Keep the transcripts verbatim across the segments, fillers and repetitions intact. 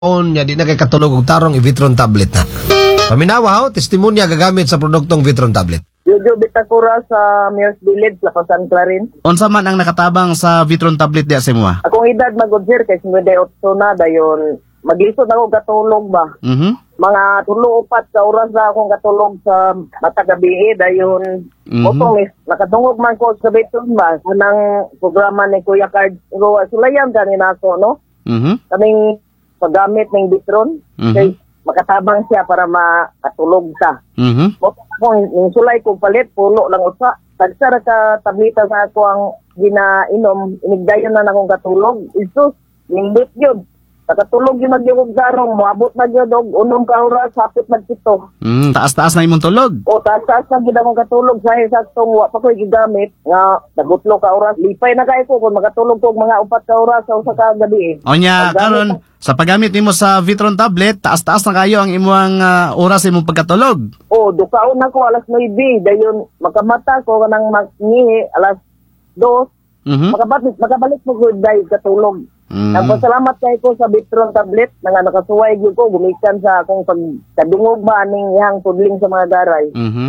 on niya di na kay katulog og tarong i-Vitron tablet na. Paminawa ho, testimonya gagamit sa produktong Vitron tablet. Jojo Bitakura sa Mears Village, Lapasan Clarin. Unsa man ang nakatabang sa Vitron tablet diya sa imo? Akong edad mag-sir kay eighty-eight na dayon. Maglisod ako katulog ba. Mhm. Mga tulo upat ka oras na akong katulog sa mata gabi dayon. Mhm. Motong is nakatungog man ko sa Vitron ba kanang programa ni Kuya Card. Pero sulayan kanina ako no. Mhm. Kaming paggamit ng Vitron Mhm. kay makatabang siya para makatulog ka. Mhm. Kung yung sulay ko palit, pulo lang usa. Tagsara ka tablita sa ako ang ginainom, inigdayon na na akong katulog. Isus, lindit yun. Nakatulog yung magyugog garong, moabot na yun, og unong ka oras, hapit magpito. Mm, taas-taas na imong tulog. O taas-taas na gid akong katulog sa saktong wa pa ko'y gigamit nga nagutlo ka oras. Lipay na kay ko kung makatulog ko og mga upat ka oras sa usa ka gabi. Eh. Onya, Paggamit karon sa paggamit nimo sa Vitron tablet, taas-taas na kayo ang imong ah, oras sa imong pagkatulog. O dukaon na ko alas nine, dayon makamata ko kanang magnihi alas two. Mhm. Makabalik, makabalik mo good day katulog. Mhm. Nagpasalamat kay ko sa Vitron tablet na nga nakasuway gyud ko gumikan sa akong pagkadungog ba ning ihang pudling sa mga garay. Mhm.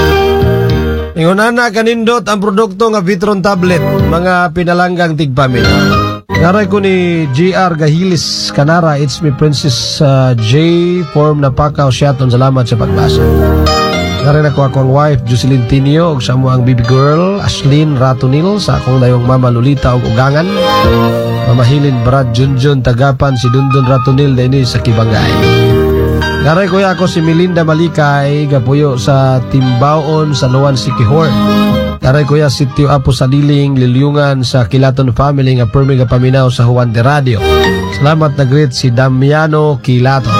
Ingon na kanindot ang produkto nga Vitron tablet, mga pinalanggang tigpamilya. Naray ko ni G R Gahilis Canara, it's me Princess uh, J form na pakaw siyaton, salamat sa pagbasa. Naray na ko akong wife Jocelyn Tinio ug sa mo ang baby girl Ashlyn Ratunil, sa akong dayong mama Lolita ug ugangan. Mama Hilin Brad Junjun Tagapan, si Dundun Ratunil dini sa Kibangay. Naray ko ako si Melinda Malikay gapuyo sa Timbaon sa Luan Sikihor. Naray ko si Tio Apo sa Liling Lilyungan sa Kilaton family nga permi nga paminaw sa Juan de Radio. Salamat na greet si Damiano Kilaton.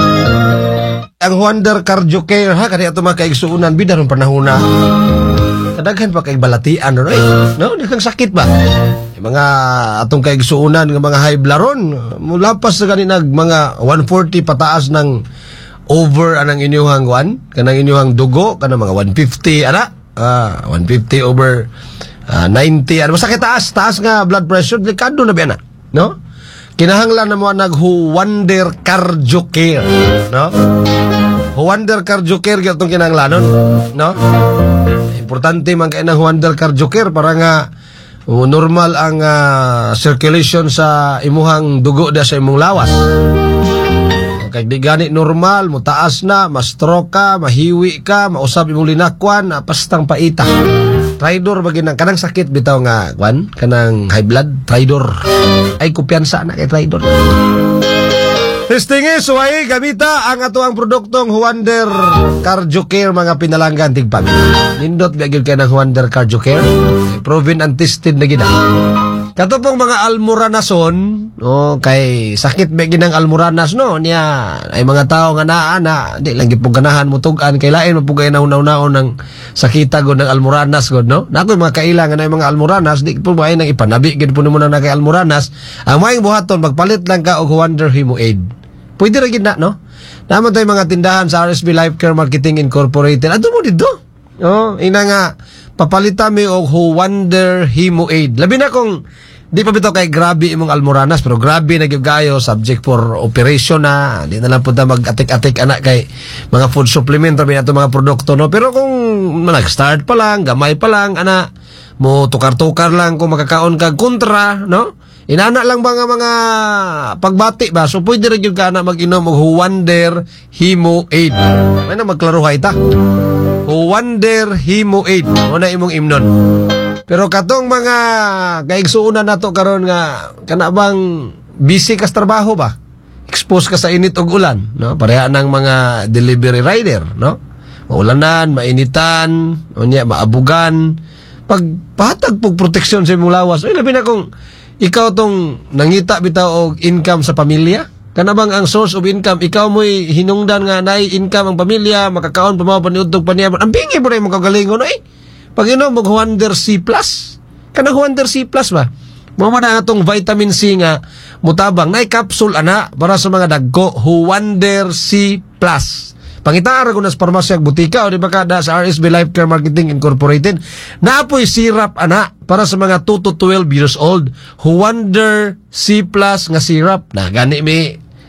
Ang Wonder Cardio Care ha, kaya ito mga kaigsuunan bidaron panahuna. Kadaghan pa kay balatian no, right? No, di kang sakit ba? Yung mga atong kaigsuunan ng mga high blaron, mulapas sa ganinag mga one forty pataas ng over anang inyuhang one, kanang inyuhang dugo, kanang mga one fifty ana, ah, one fifty over uh, ninety, ano masakit taas, taas nga blood pressure, delikado na ba na, no? Kinahanglan na mo nag Wonder Cardio Care, no? Wonder Cardio Care gyud tong kinahanglanon, no? Importante man kay nang Wonder Cardio Care para nga uh, normal ang uh, circulation sa imuhang dugo da sa imong lawas. Kay di gani normal, mo taas na, ma-stroke ka, mahiwi ka, mausab imong linakwan, pastang paita. Tridor ba ginang kanang sakit bitaw nga kwan, kanang high blood, Tridor. Ay kumpiyansa na kay Tridor. Testingi, suway, gamita ang ato ang produktong Wonder Cardio Care, mga pinalanggan tigpamilya. Nindot bigil ka ng Wonder Cardio Care, proven and tested na gina. Kato pong mga almoranason, oh, kay sakit bigil ng almoranas, no, niya, ay mga tao nga naa na, di lang gipong ganahan mo tugan, kay lain mo pugay na unaw-unaw ng sakita go ng almoranas, go, no? Nakoy mga kailangan na yung mga almoranas, di po ba ay nang ipanabi, gid po naman na kay almoranas, ang maing buhaton, magpalit lang ka og Wonder Hemo Aid. Pwede rin na, no? Naman tayo mga tindahan sa R S B Life Care Marketing Incorporated. Ato mo dito. Oh, ina nga, papalita mi og Wonder Hemo Aid. Labi na kung di pa bitaw kay grabe imong almoranas, pero grabe na gyud kayo, subject for operation na. Di na lang punta mag-atik-atik anak kay mga food supplement rabi nato mga produkto, no? Pero kung nag-start pa lang, gamay pa lang, ana, mo tukar-tukar lang kung makakaon kag kontra, no? Inana lang ba nga mga pagbati ba? So pwede rin yung ka na mag-inom og Wonder Hemo Aid. May na magklaruhay ta. Wonder Hemo Aid. Una imong imnon. Pero katong mga kaigsuunan nato karon nga kana bang busy ka sa trabaho ba? Expose ka sa init og ulan, no? Pareha ng mga delivery rider, no? Maulanan, mainitan, unya maabugan. Pag pahatag pog proteksyon sa imong lawas, ay labi na kung ikaw tong nangita bitaw og income sa pamilya, kana bang ang source of income ikaw mo'y hinungdan nga naay income ang pamilya, makakaon pa mao paniudtog paniabot, ang bingi mo rin mo kagalingon ay pag inom og Wonder C plus, kana Wonder C plus ba mo man ang atong vitamin C nga mutabang naay capsule ana para sa mga dagko, Wonder C plus. Pangitaara ko na sa parmasya butika o di ba kada sa R S B Life Care Marketing Incorporated, naapoy syrup ana para sa mga two to twelve years old, Wonder C plus nga syrup na gani mi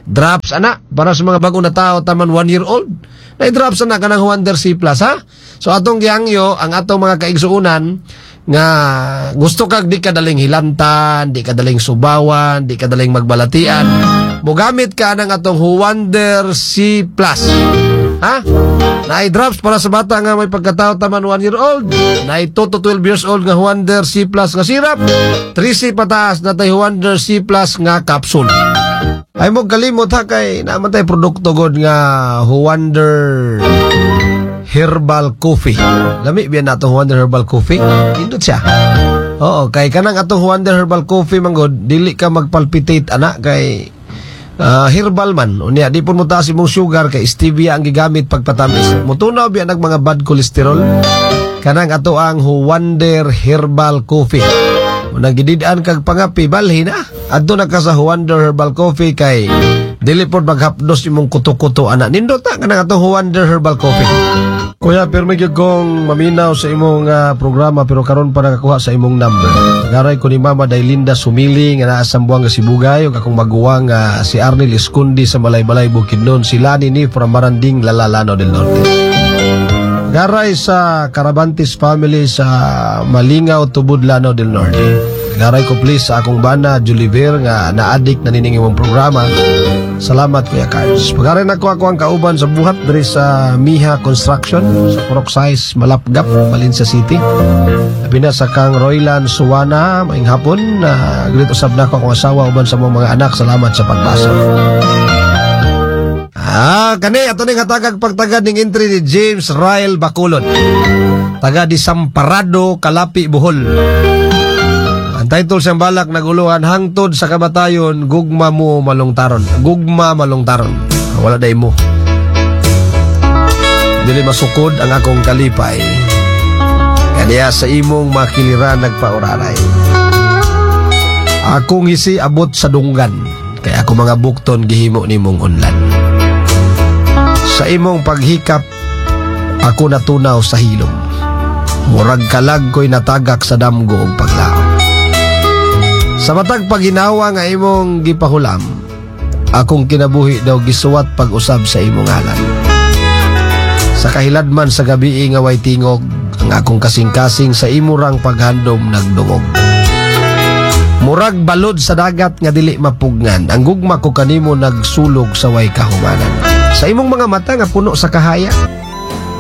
Drops ana para sa mga bagong na tao taman one year old. Na drops ana kanang Wonder C Plus ha. So atong giangyo ang atong mga kaigsuunan nga gusto kag di ka daling hilantan, di ka daling subawan, di ka daling magbalatian. Mogamit ka ng atong Wonder C Plus. Ha? Naay drops para sa bata nga may pagkatao taman one year old. Naay two to twelve years old nga Wonder C Plus nga syrup. three C pataas na tay Wonder C Plus nga capsule. Ay mo kalimot ha kay naman tay produkto god nga Wonder Herbal Coffee. Lami biyan nato Wonder Herbal Coffee. Indot siya. Oo, kay kanang atong Wonder Herbal Coffee man god dili ka magpalpitate ana kay Uh, herbal man. Unya, di po mo taas imong sugar kay stevia ang gigamit pagpatamis. Mutunaw biya nag mga bad cholesterol. Kanang ato ang Wonder Herbal Coffee. Unang gididaan kag pangapi, balhin na. Adto na ka sa Wonder Herbal Coffee kay dili po maghapdos imong kuto-kuto ana. Nindot ta kanang ato Wonder Herbal Coffee. Kuya, pero may kong maminaw sa imong uh, programa pero karon pa nakakuha sa imong number. Garay ko ni Mama Dailinda Sumili nga naa sa Buanga Sibugay ug akong maguwang uh, si Arnel Escondi sa Malay-Balay Bukidnon, si Lani ni from Maranding, Lalalano del Norte. Garay sa Carabantes family sa Malingaw, Tubod, Lanao del Norte. Garay ko please sa akong bana Juliver nga na-addict na nining imong programa. Salamat Kuya Carlos. Pagaray na ko ako ang kauban sa buhat diri sa Miha Construction sa Purok Size, Malapgap, Valencia City. Labi na sa kang Roylan Suwana, maing hapon na uh, grito usab na ko akong asawa uban sa mga anak. Salamat sa pagbasa. Ah, kani ato ning hatagag pagtagad ning entry ni James Ryle Bacolod. Taga di Samparado, Kalapi, Bohol. Ang title siyang balak naguluhan hangtod sa kamatayon, gugma mo malungtaron. Gugma malungtaron. Wala day mo. Dili masukod ang akong kalipay. Kaniya sa imong makiliran nagpauraray. Akong isi abot sa dunggan. Kaya ako mga bukton gihimo nimong unlan. Sa imong paghikap, ako natunaw sa hilom. Murag kalag ko'y natagak sa damgo og paglaom. Sa matag paginawa nga imong gipahulam, akong kinabuhi daw gisuwat pag-usab sa imong ngalan. Sa kahiladman sa gabi nga way tingog, ang akong kasing-kasing sa imurang paghandom nagdungog. Murag balod sa dagat nga dili mapugnan, ang gugma ko kanimo nagsulog sa way kahumanan. Sa imong mga mata nga puno sa kahaya,